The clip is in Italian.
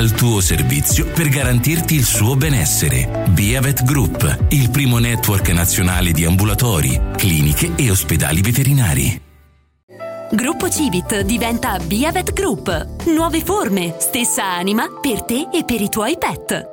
al tuo servizio per garantirti il suo benessere. Biavet Group, il primo network nazionale di ambulatori, cliniche e ospedali veterinari. Gruppo Civit diventa Biavet Group. Nuove forme, stessa anima per te e per i tuoi pet.